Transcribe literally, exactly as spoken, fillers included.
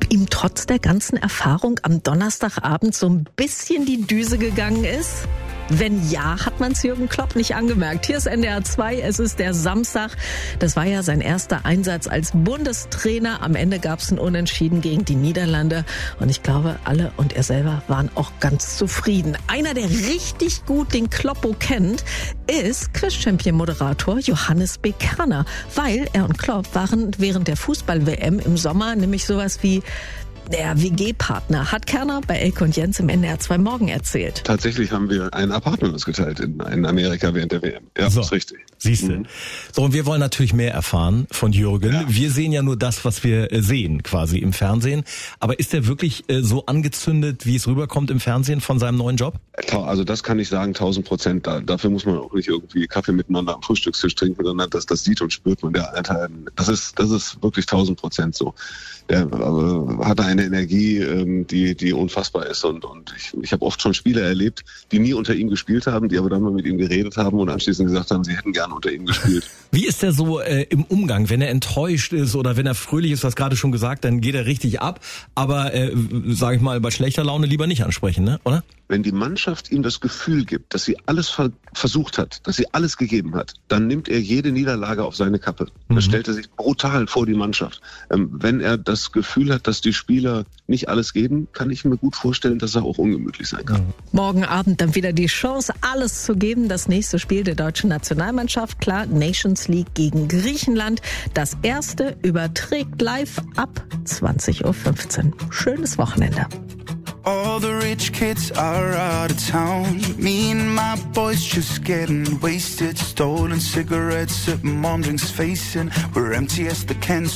ob ihm trotz der ganzen Erfahrung am Donnerstagabend so ein bisschen die Düse gegangen ist? Wenn ja, hat man es Jürgen Klopp nicht angemerkt. Hier ist N D R zwei, es ist der Samstag. Das war ja sein erster Einsatz als Bundestrainer. Am Ende gab es ein Unentschieden gegen die Niederlande. Und ich glaube, alle und er selber waren auch ganz zufrieden. Einer, der richtig gut den Kloppo kennt, ist Quiz-Champion-Moderator Johannes B. Kerner. Weil er und Klopp waren während der Fußball-W M im Sommer nämlich sowas wie der W G-Partner, hat Kerner bei Elke und Jens im N D R zwei Morgen erzählt. Tatsächlich haben wir ein Apartment uns geteilt in, in Amerika während der W M. Ja, so, das ist richtig. Siehst du. Mhm. So, und wir wollen natürlich mehr erfahren von Jürgen. Ja. Wir sehen ja nur das, was wir sehen, quasi im Fernsehen. Aber ist er wirklich äh, so angezündet, wie es rüberkommt im Fernsehen von seinem neuen Job? Also das kann ich sagen, tausend Prozent. Da, dafür muss man auch nicht irgendwie Kaffee miteinander am Frühstückstisch trinken, sondern das, das sieht und spürt man. Der Alter, das ist, das ist wirklich tausend Prozent so. Der äh, hat eine Energie, ähm, die, die unfassbar ist. Und, und ich, ich habe oft schon Spieler erlebt, die nie unter ihm gespielt haben, die aber dann mal mit ihm geredet haben und anschließend gesagt haben, sie hätten gerne unter ihm gespielt. Wie ist er so äh, im Umgang, wenn er enttäuscht ist oder wenn er fröhlich ist, was gerade schon gesagt, dann geht er richtig ab. Aber, äh, sage ich mal, bei schlechter Laune lieber nicht ansprechen, ne? Oder? Wenn die Mannschaft ihm das Gefühl gibt, dass sie alles ver- versucht hat, dass sie alles gegeben hat, dann nimmt er jede Niederlage auf seine Kappe. Mhm. Da stellt er sich brutal vor die Mannschaft. Ähm, wenn er das Gefühl hat, dass die Spieler nicht alles geben, kann ich mir gut vorstellen, dass er auch ungemütlich sein kann. Mhm. Morgen Abend dann wieder die Chance, alles zu geben. Das nächste Spiel der deutschen Nationalmannschaft, klar, Nations League gegen Griechenland. Das erste überträgt live ab zwanzig Uhr fünfzehn. Schönes Wochenende. All the rich kids are out of town. Me and my boys just getting wasted. Stolen cigarettes at mom drinks facing. We're empty as the cans.